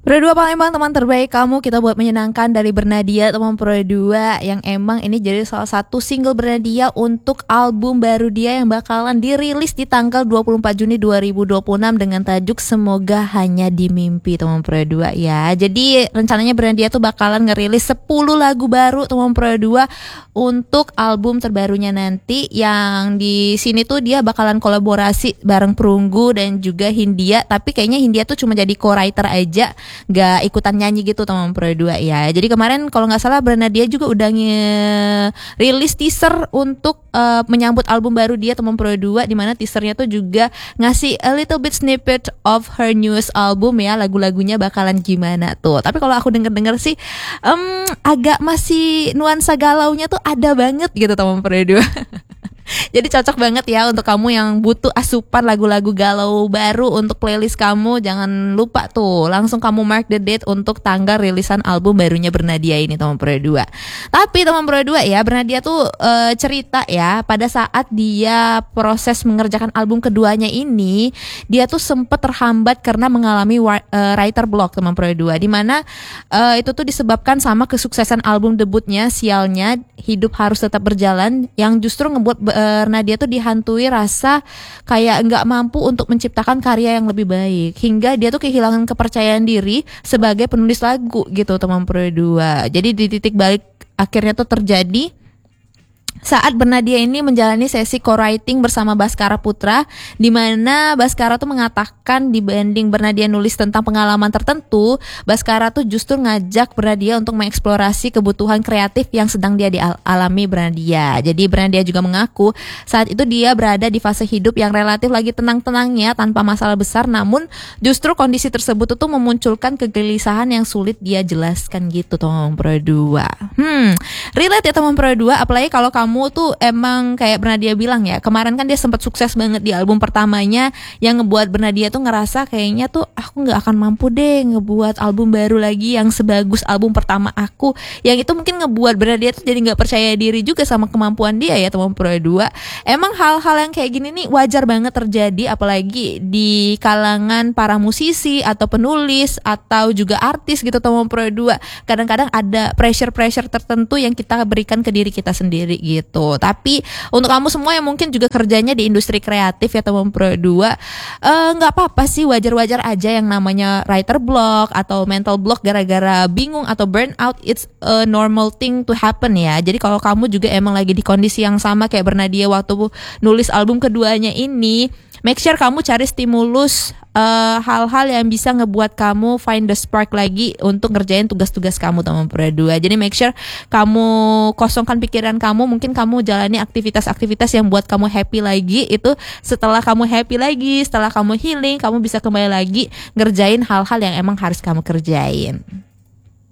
Pro 2 Palembang, teman terbaik kamu, kita buat menyenangkan dari Bernadia, teman Pro 2, yang emang ini jadi salah satu single Bernadia untuk album baru dia yang bakalan dirilis di tanggal 24 Juni 2026 dengan tajuk Semoga Hanya di Mimpi, teman Pro 2 ya. Jadi rencananya Bernadia tuh bakalan ngerilis 10 lagu baru, teman Pro 2, untuk album terbarunya nanti, yang di sini tuh dia bakalan kolaborasi bareng Perunggu dan juga Hindia, tapi kayaknya Hindia tuh cuma jadi co-writer aja, gak ikutan nyanyi gitu, teman Pro 2 ya. Jadi kemarin kalau nggak salah Bernadia juga udah rilis teaser untuk menyambut album baru dia, teman Pro 2, dimana teasernya tuh juga ngasih a little bit snippet of her newest album ya, lagu-lagunya bakalan gimana tuh. Tapi kalau aku denger-denger sih agak masih nuansa galaunya tuh ada banget gitu, teman Pro 2. Jadi cocok banget ya untuk kamu yang butuh asupan lagu-lagu galau baru untuk playlist kamu. Jangan lupa tuh, langsung kamu mark the date untuk tanggal rilisan album barunya Bernadia ini, teman Pro 2. Tapi teman Pro 2 ya, Bernadia tuh cerita ya, pada saat dia proses mengerjakan album keduanya ini, dia tuh sempat terhambat karena mengalami writer block, teman Pro 2. Dimana itu tuh disebabkan sama kesuksesan album debutnya, sialnya Hidup Harus Tetap Berjalan, yang justru ngebuat Bernadia tuh dihantui rasa kayak nggak mampu untuk menciptakan karya yang lebih baik, hingga dia tuh kehilangan kepercayaan diri sebagai penulis lagu gitu, teman Pro 2. Jadi di titik balik akhirnya tuh terjadi saat Bernadia ini menjalani sesi co-writing bersama Baskara Putra, di mana Baskara tuh mengatakan dibanding Bernadia nulis tentang pengalaman tertentu, Baskara tuh justru ngajak Bernadia untuk mengeksplorasi kebutuhan kreatif yang sedang dia dialami Bernadia. Jadi Bernadia juga mengaku saat itu dia berada di fase hidup yang relatif lagi tenang-tenangnya tanpa masalah besar, namun justru kondisi tersebut tuh memunculkan kegelisahan yang sulit dia jelaskan gitu, teman Pro 2. Relate ya, teman Pro 2, apalagi kalau kamu tuh emang kayak Bernadia bilang ya, kemarin kan dia sempat sukses banget di album pertamanya, yang ngebuat Bernadia tuh ngerasa kayaknya tuh aku nggak akan mampu deh ngebuat album baru lagi yang sebagus album pertama aku. Yang itu mungkin ngebuat Bernadia tuh jadi nggak percaya diri juga sama kemampuan dia ya, teman Pro 2. Emang hal-hal yang kayak gini nih wajar banget terjadi, apalagi di kalangan para musisi atau penulis atau juga artis gitu, teman Pro 2. Kadang-kadang ada pressure tertentu yang kita berikan ke diri kita sendiri gitu. Tapi untuk kamu semua yang mungkin juga kerjanya di industri kreatif ya, teman Pro 2, nggak apa-apa sih, wajar-wajar aja yang namanya writer block atau mental block gara-gara bingung atau burnout. It's a normal thing to happen ya. Jadi kalau kamu juga emang lagi di kondisi yang sama kayak Bernadia waktu nulis album keduanya ini, make sure kamu cari stimulus, hal-hal yang bisa ngebuat kamu find the spark lagi untuk ngerjain tugas-tugas kamu, teman Pro 2. Jadi make sure kamu kosongkan pikiran kamu, mungkin kamu jalani aktivitas-aktivitas yang buat kamu happy lagi. Itu setelah kamu happy lagi, setelah kamu healing, kamu bisa kembali lagi ngerjain hal-hal yang emang harus kamu kerjain.